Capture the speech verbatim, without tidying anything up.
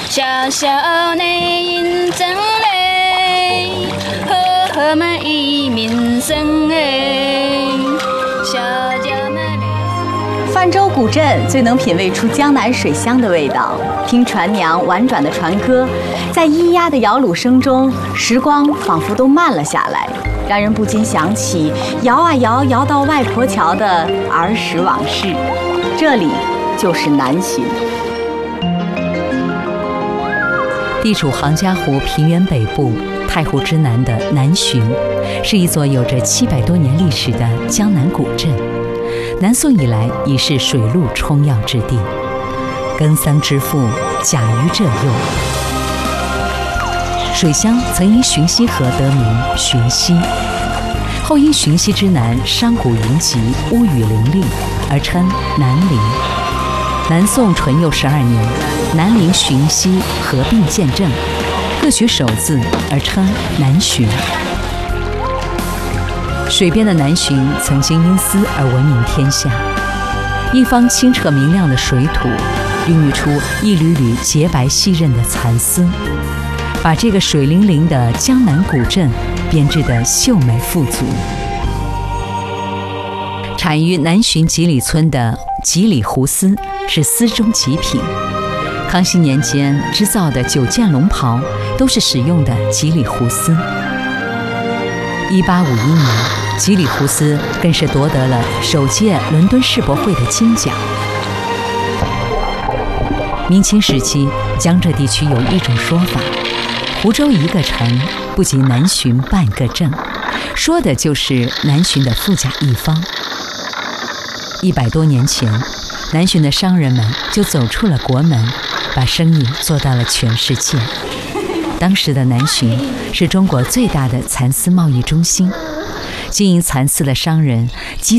小小的银针嘞，和和们一民生哎，小家们嘞。 泛舟古镇最能品味出江南水乡的味道，听船娘婉转的船歌，在咿呀的摇橹声中，时光仿佛都慢了下来，让人不禁想起摇啊摇，摇到外婆桥的儿时往事。这里就是南浔。 地处杭嘉湖平原北部、太湖之南的南浔，是一座有着七百多年历史的江南古镇。南宋以来已是水陆冲要之地，耕桑之父甲于这右。水乡曾因浔溪河得名浔溪，后因浔溪之南山谷云集，屋宇林立，而称南陵。南宋淳佑十二年，南陵浔溪合并建镇，各取首字而称南浔。水边的南浔曾经因丝而闻名天下，一方清澈明亮的水土，孕育出一缕缕洁白细韧的蚕丝，把这个水灵灵的江南古镇编织得秀美富足。产于南浔集里村的集里湖丝是丝中极品，康熙年间织造的九件龙袍都是使用的集里湖丝。一八五一年，集里湖丝更是夺得了首届伦敦世博会的金奖。明清时期，江浙地区有一种说法，湖州一个城不及南浔半个镇，说的就是南浔的富甲一方。一百多年前，南浔的商人们就走出了国门，把生意做到了全世界。当时的南浔是中国最大的蚕丝贸易中心，经营蚕丝的商人积